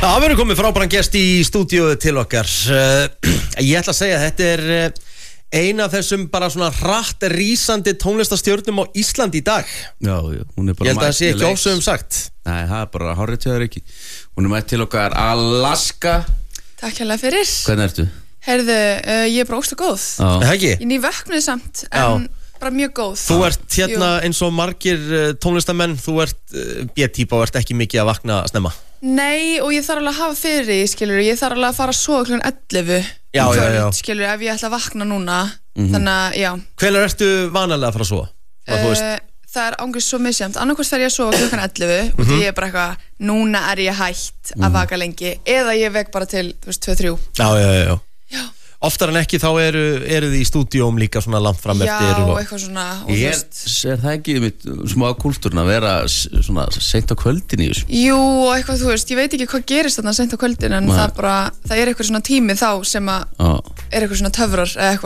Það verður komið frábæran gest í stúdíóið til okkar. Ég ætla að segja að þetta er ein af þessum bara svona hratt rísandi tónlistastjörnum á Íslandi í dag. Já, hún er bara Ég held að það sé ekki ofsögum sagt. Nei, það er bara hárrétt hjá þér ekki. Hún er mætt til okkar Alaska. Takk hérlega fyrir. Hvernig ertu? Heyrðu, ég er bara óstu góð. Það ekki? Ég nývöknuð samt, en bara mjög góð. Þú ert hérna eins og margir tónlistamenn, þú ert B-típa og ert ekki mikið að vakna snemma. Nei, og ég þarf alveg að hafa fyrir því, skilur, ég þarf alveg að fara að sofa klukkan 11 Já. skilur, ef ég ætla að vakna núna. Þannig að, já. Hvenær ertu vanalega að fara að sofa? Það er ángurst svo misjæmt. Annarkvort fer ég að sofa klukkan 11 og því ég er bara eitthvað, núna er ég hætt að vaka lengi, eða ég vek bara til, 2-3. Já. Oftar en ekki þá eru þið í stúdíóm líka svona langt fram eftir. Já, eitthvað svona. Er það ekki mitt smá kúltúrin að vera svona seint á kvöldin í þessu? Jú, og eitthvað, ég veit ekki hvað gerist þarna seint á kvöldin, en það er eitthvað svona tími þá sem að er eitthvað svona töfrar eða eitthvað.